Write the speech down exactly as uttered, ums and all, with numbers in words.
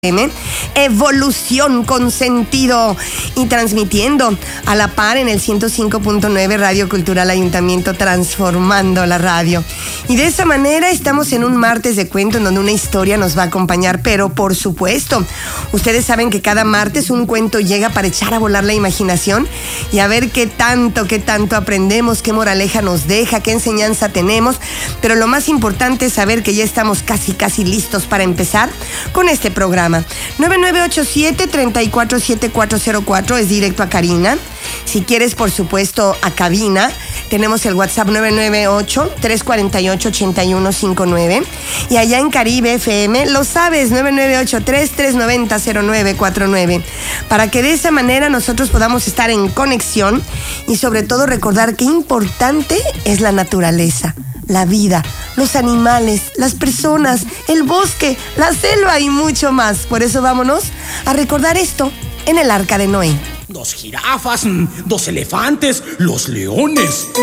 Evolución con sentido y transmitiendo a la par en el ciento cinco punto nueve Radio Cultural Ayuntamiento, transformando la radio. Y de esa manera estamos en un martes de cuento en donde una historia nos va a acompañar, pero por supuesto, ustedes saben que cada martes un cuento llega para echar a volar la imaginación y a ver qué tanto, qué tanto aprendemos, qué moraleja nos deja, qué enseñanza tenemos, pero lo más importante es saber que ya estamos casi, casi listos para empezar con este programa. nueve nueve ocho siete, tres cuatro siete cuatro cero cuatro es directo a Karina. Si quieres, por supuesto, a cabina, tenemos el WhatsApp nueve nueve ocho, tres cuatro ocho, ocho uno cinco nueve. Y allá en Caribe F M, lo sabes, nueve nueve ocho tres, tres nueve cero, cero nueve cuatro nueve. Para que de esa manera nosotros podamos estar en conexión y sobre todo recordar qué importante es la naturaleza, la vida, los animales, las personas, el bosque, la selva y mucho más. Por eso vámonos a recordar esto en el Arca de Noé. Dos jirafas, dos elefantes, los leones.